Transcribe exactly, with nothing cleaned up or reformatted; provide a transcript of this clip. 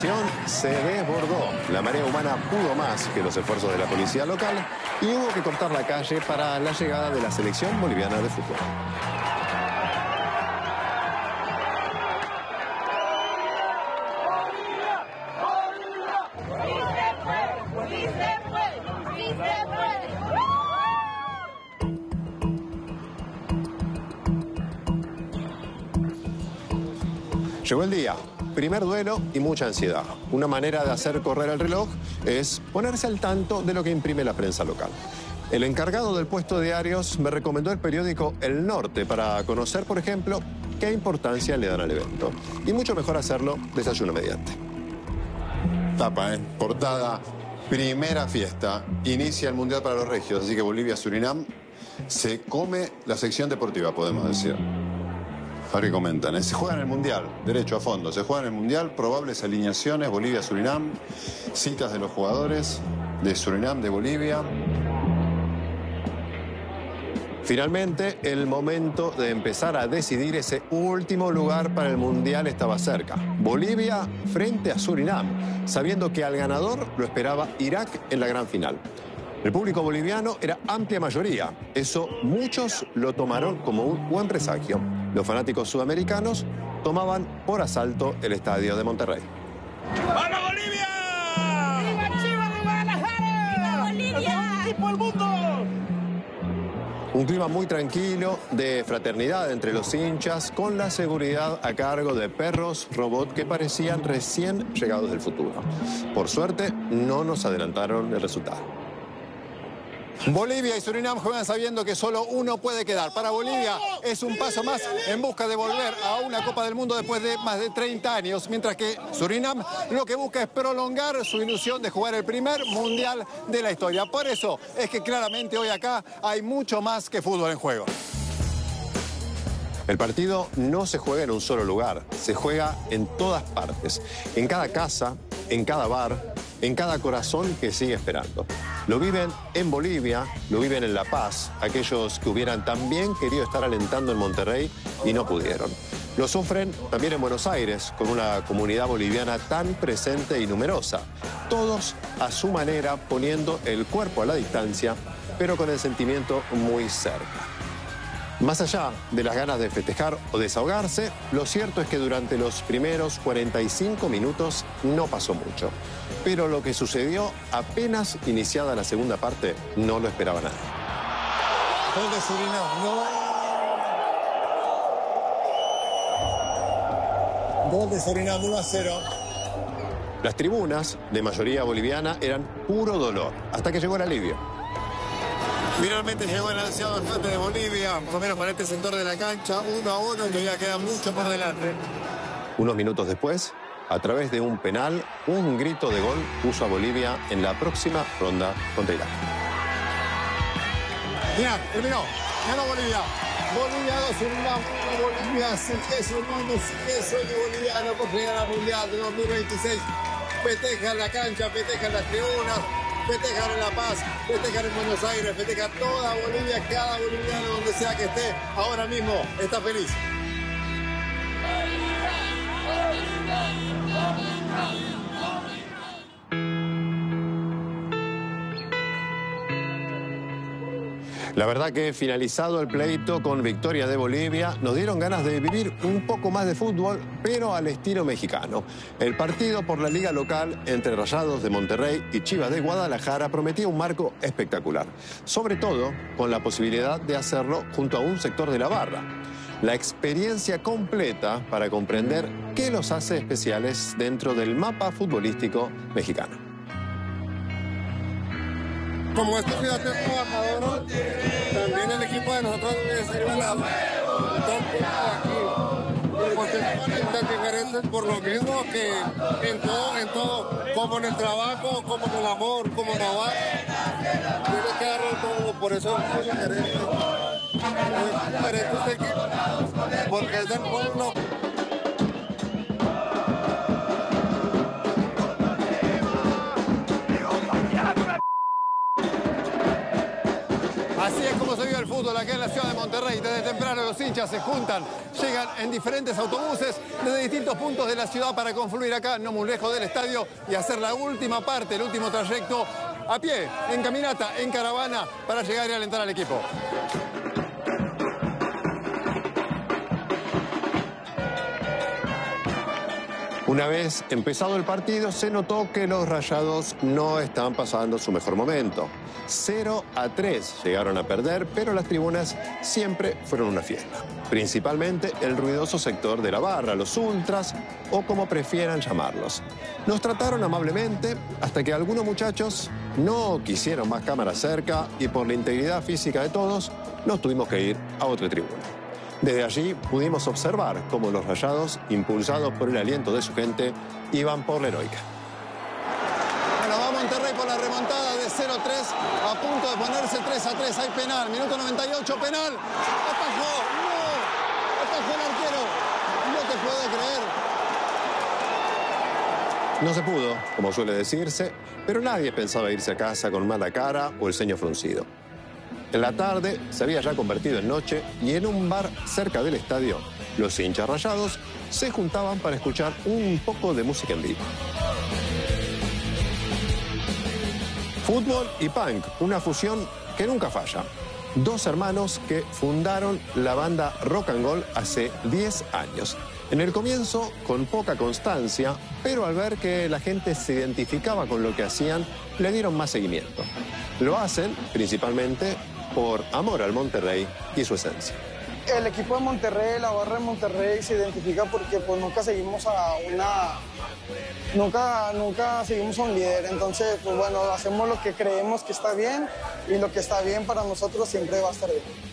Se desbordó. La marea humana pudo más que los esfuerzos de la policía local y hubo que cortar la calle para la llegada de la selección boliviana de fútbol. Llegó el día. Primer duelo y mucha ansiedad. Una manera de hacer correr el reloj es ponerse al tanto de lo que imprime la prensa local. El encargado del puesto de diarios me recomendó el periódico El Norte para conocer, por ejemplo, qué importancia le dan al evento. Y mucho mejor hacerlo desayuno mediante. Tapa, ¿eh? Portada, primera fiesta. Inicia el Mundial para los Regios, así que Bolivia-Surinam se come la sección deportiva, podemos decir. A ver qué comentan, ¿eh? Se juega en el Mundial, derecho a fondo. Se juega en el Mundial, probables alineaciones, Bolivia-Surinam, citas de los jugadores de Surinam, de Bolivia. Finalmente, el momento de empezar a decidir ese último lugar para el Mundial estaba cerca. Bolivia frente a Surinam, sabiendo que al ganador lo esperaba Irak en la gran final. El público boliviano era amplia mayoría. Eso muchos lo tomaron como un buen presagio. Los fanáticos sudamericanos tomaban por asalto el estadio de Monterrey. ¡Vamos Bolivia! ¡Viva Chivas de Guadalajara! ¡Viva Bolivia! ¡El equipo del mundo! Un clima muy tranquilo, de fraternidad entre los hinchas, con la seguridad a cargo de perros robot que parecían recién llegados del futuro. Por suerte, no nos adelantaron el resultado. Bolivia y Surinam juegan sabiendo que solo uno puede quedar. Para Bolivia es un paso más en busca de volver a una Copa del Mundo después de más de treinta años, mientras que Surinam lo que busca es prolongar su ilusión de jugar el primer Mundial de la historia. Por eso es que claramente hoy acá hay mucho más que fútbol en juego. El partido no se juega en un solo lugar, se juega en todas partes, en cada casa, en cada bar, en cada corazón que sigue esperando. Lo viven en Bolivia, lo viven en La Paz, aquellos que hubieran también querido estar alentando en Monterrey y no pudieron. Lo sufren también en Buenos Aires, con una comunidad boliviana tan presente y numerosa. Todos a su manera poniendo el cuerpo a la distancia, pero con el sentimiento muy cerca. Más allá de las ganas de festejar o desahogarse, lo cierto es que durante los primeros cuarenta y cinco minutos no pasó mucho. Pero lo que sucedió apenas iniciada la segunda parte no lo esperaba nadie. Gol de Surinam, no. Gol de Surinam, uno a cero. Las tribunas, de mayoría boliviana, eran puro dolor, hasta que llegó el alivio. Finalmente llegó el ansiado empate de Bolivia, por lo menos para este sector de la cancha, uno a uno, y todavía queda mucho por delante. Unos minutos después, a través de un penal, un grito de gol puso a Bolivia en la próxima ronda contra Irak. Mira, terminó, ganó Bolivia. Bolivia dos, Surinam uno, Bolivia sigue soñando, sigue sueño boliviano por llegar al Mundial de dos mil veintiséis. Festejan la cancha, festejan las tribunas, festejan en La Paz, festejan en Buenos Aires, festejan toda Bolivia, cada boliviano donde sea que esté, ahora mismo está feliz. La verdad que finalizado el pleito con victoria de Bolivia, nos dieron ganas de vivir un poco más de fútbol, pero al estilo mexicano. El partido por la liga local entre Rayados de Monterrey y Chivas de Guadalajara prometía un marco espectacular, sobre todo con la posibilidad de hacerlo junto a un sector de la barra. La experiencia completa para comprender qué los hace especiales dentro del mapa futbolístico mexicano. Como esta ciudad es trabajadora, también el equipo de nosotros debe ser una aquí. Porque son tan diferentes por lo mismo que en todo, en todo, como en el trabajo, como en el amor, como en la barra. Tiene que darlo todo, por eso es muy diferente. Es diferente este equipo, porque es del pueblo. Así es como se vive el fútbol acá en la ciudad de Monterrey. Desde temprano los hinchas se juntan, llegan en diferentes autobuses, desde distintos puntos de la ciudad para confluir acá, no muy lejos del estadio, y hacer la última parte, el último trayecto a pie, en caminata, en caravana, para llegar y alentar al equipo. Una vez empezado el partido, se notó que los Rayados no estaban pasando su mejor momento. cero a tres llegaron a perder, pero las tribunas siempre fueron una fiesta. Principalmente el ruidoso sector de la barra, los ultras, o como prefieran llamarlos. Nos trataron amablemente hasta que algunos muchachos no quisieron más cámaras cerca y por la integridad física de todos, nos tuvimos que ir a otra tribuna. Desde allí pudimos observar cómo los Rayados, impulsados por el aliento de su gente, iban por la heroica. Bueno, va Monterrey por la remontada de cero a tres, a punto de ponerse tres a tres. Hay penal, minuto noventa y ocho, penal. Atajó, no, atajó el arquero. No te puedo creer. No se pudo, como suele decirse, pero nadie pensaba irse a casa con mala cara o el ceño fruncido. En la tarde se había ya convertido en noche y en un bar cerca del estadio, los hinchas Rayados se juntaban para escuchar un poco de música en vivo. Fútbol y punk, una fusión que nunca falla. Dos hermanos que fundaron la banda Rock and Gold hace diez años. En el comienzo, con poca constancia, pero al ver que la gente se identificaba con lo que hacían, le dieron más seguimiento. Lo hacen principalmente por amor al Monterrey y su esencia. El equipo de Monterrey, la barra de Monterrey se identifica porque pues nunca seguimos a una... Nunca, nunca seguimos a un líder, entonces pues bueno, hacemos lo que creemos que está bien y lo que está bien para nosotros siempre va a estar bien.